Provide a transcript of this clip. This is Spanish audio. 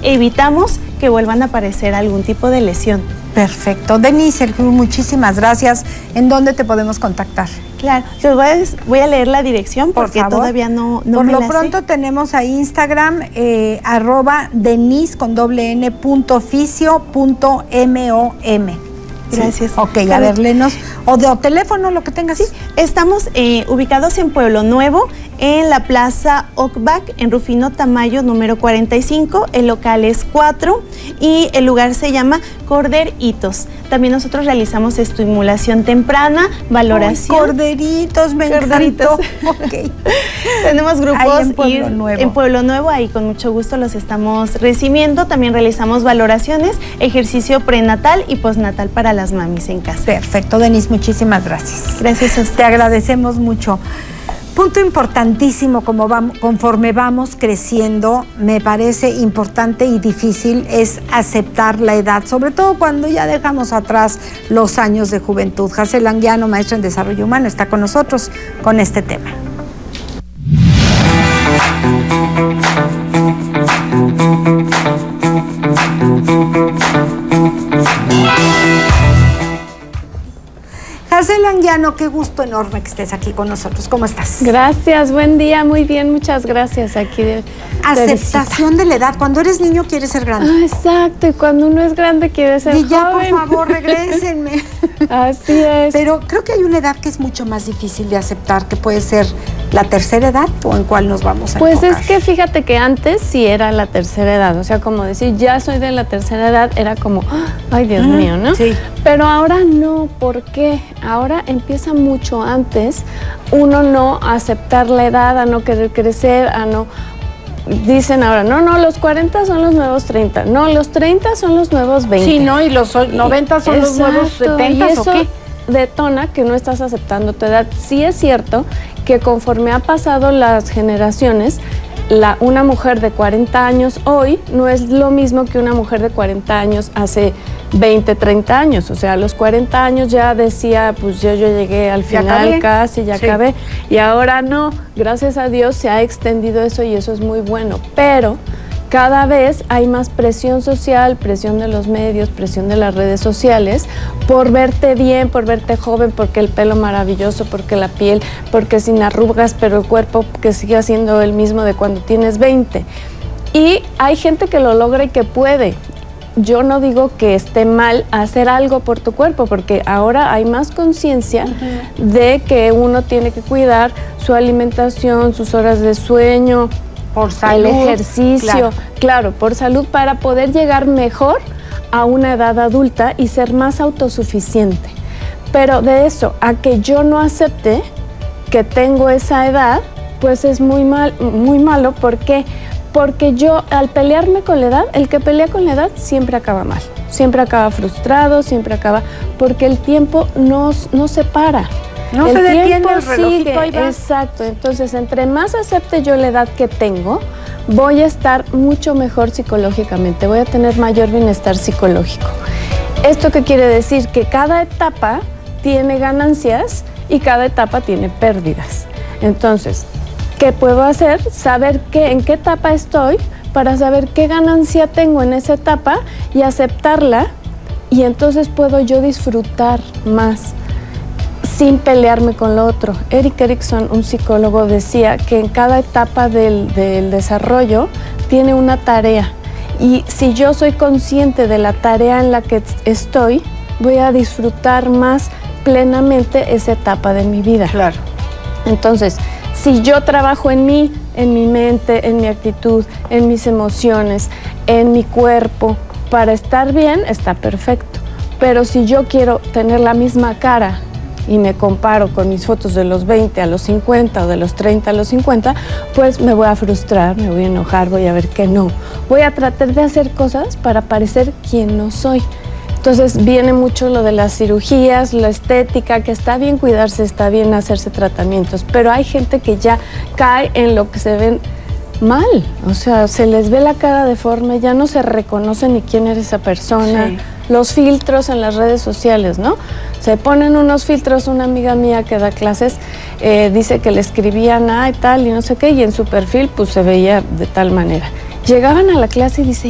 evitamos que vuelvan a aparecer algún tipo de lesión. Perfecto. Denise, muchísimas gracias. ¿En dónde te podemos contactar? Claro, voy a leer la dirección porque todavía no Por me lo la pronto sé. tenemos ahí Instagram, @denise_fisio.mom. Gracias. Sí. Ok, a ver, léenos. O teléfono, lo que tengas. Sí, estamos ubicados en Pueblo Nuevo, en la Plaza Ocbac, en Rufino Tamayo, número 45. El local es 4 y el lugar se llama Corderitos. También nosotros realizamos estimulación temprana, valoración. Ay, corderitos, me encantó. Okay. Tenemos grupos ahí en Pueblo Nuevo. En Pueblo Nuevo, ahí con mucho gusto los estamos recibiendo. También realizamos valoraciones, ejercicio prenatal y postnatal para las mamis en casa. Perfecto, Denise, muchísimas gracias. Gracias a usted. Te agradecemos mucho. Punto importantísimo, conforme vamos creciendo, me parece importante y difícil es aceptar la edad, sobre todo cuando ya dejamos atrás los años de juventud. Hazel Anguiano, maestra en Desarrollo Humano, está con nosotros con este tema. Hazel Anguiano, qué gusto enorme que estés aquí con nosotros. ¿Cómo estás? Gracias, buen día, muy bien, muchas gracias. Aquí aceptación de la edad. Cuando eres niño quieres ser grande. Ah, exacto, y cuando uno es grande quiere ser joven. Y ya, por favor, regrésenme. Así es. Pero creo que hay una edad que es mucho más difícil de aceptar, que puede ser la tercera edad, o en cuál nos vamos a enfocar. Pues es que fíjate que antes sí era la tercera edad, o sea, como decir, ya soy de la tercera edad, era como, ay, Dios mío, ¿no? Sí. Pero ahora no, ¿por qué? Ahora empieza mucho antes, uno no aceptar la edad, a no querer crecer, a no... Dicen ahora, no, los 40 son los nuevos 30, no, los 30 son los nuevos 20. Sí, ¿no? Y los 90 son los nuevos 70, y eso ¿o qué? Detona que no estás aceptando tu edad. Sí es cierto que conforme ha pasado las generaciones, una mujer de 40 años hoy no es lo mismo que una mujer de 40 años hace 20, 30 años. O sea, a los 40 años ya decía, pues yo llegué al final, casi, ya acabé. Y ahora no, gracias a Dios se ha extendido eso y eso es muy bueno. Pero cada vez hay más presión social, presión de los medios, presión de las redes sociales por verte bien, por verte joven, porque el pelo maravilloso, porque la piel, porque sin arrugas, pero el cuerpo que sigue siendo el mismo de cuando tienes 20. Y hay gente que lo logra y que puede. Yo no digo que esté mal hacer algo por tu cuerpo, porque ahora hay más conciencia de que uno tiene que cuidar su alimentación, sus horas de sueño, por salud, el ejercicio, claro, por salud, para poder llegar mejor a una edad adulta y ser más autosuficiente. Pero de eso a que yo no acepte que tengo esa edad, pues es muy malo. ¿Por qué? Porque yo, al pelearme con la edad, el que pelea con la edad siempre acaba mal, siempre acaba frustrado, siempre acaba, porque el tiempo no se para. No se detiene, el relojito ahí va. Exacto, entonces entre más acepte yo la edad que tengo, voy a estar mucho mejor psicológicamente, voy a tener mayor bienestar psicológico. ¿Esto qué quiere decir? Que cada etapa tiene ganancias y cada etapa tiene pérdidas. Entonces, ¿qué puedo hacer? Saber en qué etapa estoy para saber qué ganancia tengo en esa etapa y aceptarla, y entonces puedo yo disfrutar más sin pelearme con lo otro. Erik Erikson, un psicólogo, decía que en cada etapa del desarrollo tiene una tarea, y si yo soy consciente de la tarea en la que estoy, voy a disfrutar más plenamente esa etapa de mi vida. Claro. Entonces, si yo trabajo en mí, en mi mente, en mi actitud, en mis emociones, en mi cuerpo, para estar bien, está perfecto. Pero si yo quiero tener la misma cara y me comparo con mis fotos de los 20 a los 50 o de los 30 a los 50, pues me voy a frustrar, me voy a enojar, voy a ver que no. Voy a tratar de hacer cosas para parecer quien no soy. Entonces viene mucho lo de las cirugías, la estética, que está bien cuidarse, está bien hacerse tratamientos, pero hay gente que ya cae en lo que se ven mal, o sea, se les ve la cara deforme, ya no se reconoce ni quién era esa persona. Sí. Los filtros en las redes sociales, ¿no? Se ponen unos filtros, una amiga mía que da clases dice que le escribían y tal y no sé qué, y en su perfil pues se veía de tal manera. Llegaban a la clase y dice,